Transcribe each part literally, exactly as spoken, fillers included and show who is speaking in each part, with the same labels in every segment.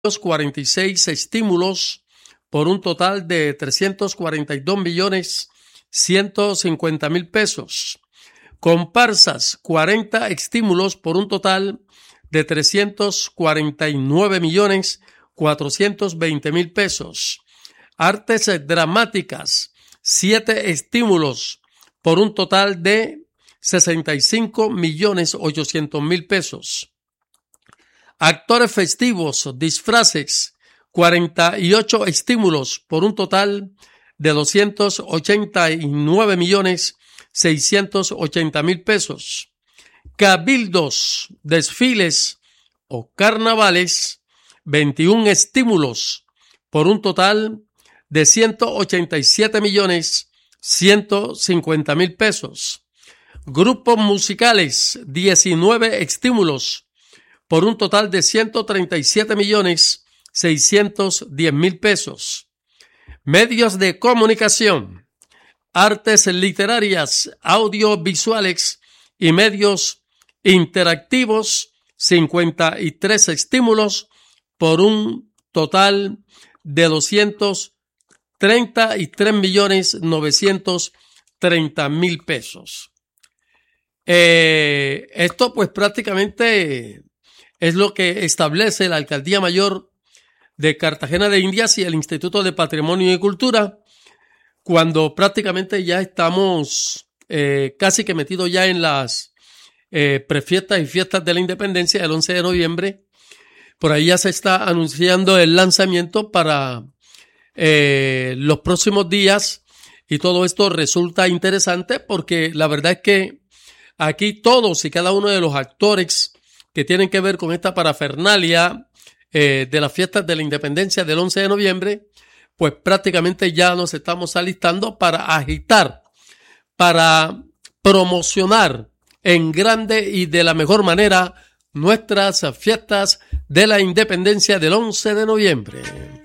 Speaker 1: cuarenta y seis estímulos por un total de trescientos cuarenta y dos millones ciento cincuenta mil pesos. Comparsas, cuarenta estímulos por un total de trescientos cuarenta y nueve millones cuatrocientos veinte mil pesos. Artes dramáticas, siete estímulos por un total de sesenta y cinco millones ochocientos mil pesos. Actores festivos, disfraces, cuarenta y ocho estímulos por un total de doscientos ochenta y nueve millones seiscientos ochenta mil pesos. Cabildos, desfiles o carnavales, veintiún estímulos por un total de ciento ochenta y siete millones ciento cincuenta mil pesos. Grupos musicales, diecinueve estímulos por un total de ciento treinta y siete millones seiscientos diez mil pesos. Medios de comunicación, artes literarias, audiovisuales y medios interactivos, cincuenta y tres estímulos por un total de doscientos treinta y tres millones novecientos treinta mil pesos. Eh, esto pues prácticamente es lo que establece la Alcaldía Mayor de Cartagena de Indias y el Instituto de Patrimonio y Cultura, cuando prácticamente ya estamos eh, casi que metidos ya en las eh, prefiestas y fiestas de la Independencia del once de noviembre. Por ahí ya se está anunciando el lanzamiento para eh, los próximos días, y todo esto resulta interesante porque la verdad es que aquí todos y cada uno de los actores que tienen que ver con esta parafernalia eh, de las fiestas de la Independencia del once de noviembre, pues prácticamente ya nos estamos alistando para agitar, para promocionar en grande y de la mejor manera nuestras fiestas de la Independencia del once de noviembre.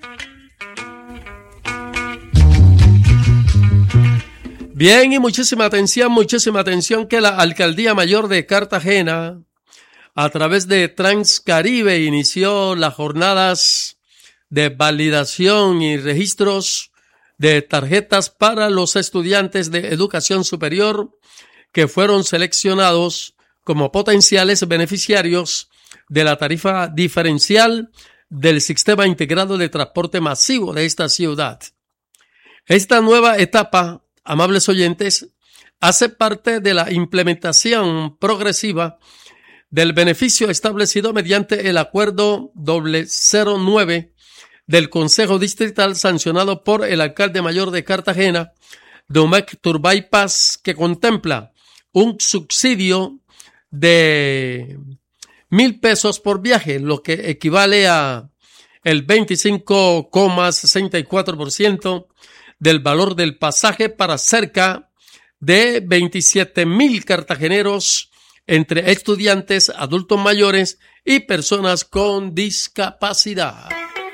Speaker 1: Bien, y muchísima atención, muchísima atención que la Alcaldía Mayor de Cartagena, a través de Transcaribe, inició las jornadas de validación y registros de tarjetas para los estudiantes de educación superior que fueron seleccionados como potenciales beneficiarios de la tarifa diferencial del Sistema Integrado de Transporte Masivo de esta ciudad. Esta nueva etapa, amables oyentes, hace parte de la implementación progresiva del beneficio establecido mediante el Acuerdo cero nueve del Consejo Distrital sancionado por el alcalde mayor de Cartagena, Domecq Turbay Paz, que contempla un subsidio de mil pesos por viaje, lo que equivale a el veinticinco coma sesenta y cuatro por ciento del valor del pasaje para cerca de veintisiete mil cartageneros entre estudiantes, adultos mayores y personas con discapacidad.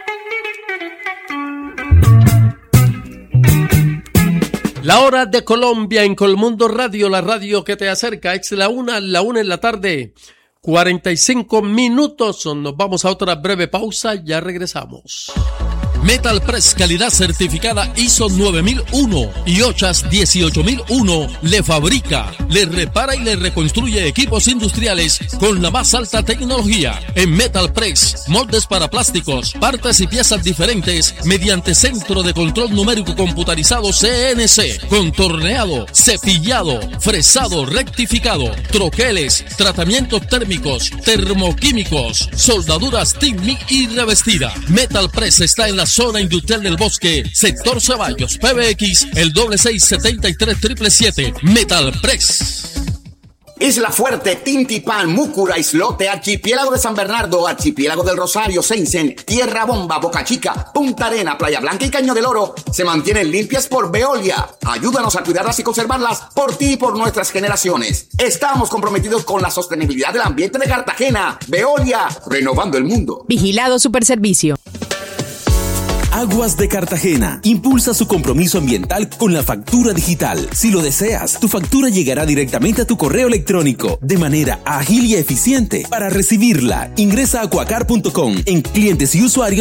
Speaker 1: La hora de Colombia en Colmundo Radio, la radio que te acerca, es la una, la una en la tarde, cuarenta y cinco minutos. Nos vamos a otra breve pausa, ya regresamos.
Speaker 2: Metal Press, calidad certificada I S O nueve mil uno y O C H A S dieciocho mil uno, le fabrica, le repara y le reconstruye equipos industriales con la más alta tecnología. En Metal Press, moldes para plásticos, partes y piezas diferentes mediante centro de control numérico computarizado C N C, contorneado, cepillado, fresado, rectificado, troqueles, tratamientos térmicos, termoquímicos, soldaduras T I M I y revestida. Metal Press está en la zona industrial del Bosque, sector Ceballos, P B X, el doble seis setenta y tres triple siete. Metal Press.
Speaker 3: Isla Fuerte, Tintipan, Múcura, Islote, Archipiélago de San Bernardo, Archipiélago del Rosario, Seinsen, Tierra Bomba, Boca Chica, Punta Arena, Playa Blanca y Caño del Oro se mantienen limpias por Veolia. Ayúdanos a cuidarlas y conservarlas por ti y por nuestras generaciones. Estamos comprometidos con la sostenibilidad del ambiente de Cartagena. Veolia, renovando el mundo.
Speaker 4: Vigilado Superservicio. Aguas de Cartagena impulsa su compromiso ambiental con la factura digital. Si lo deseas, tu factura llegará directamente a tu correo electrónico de manera ágil y eficiente. Para recibirla, ingresa a acuacar punto com en clientes y usuarios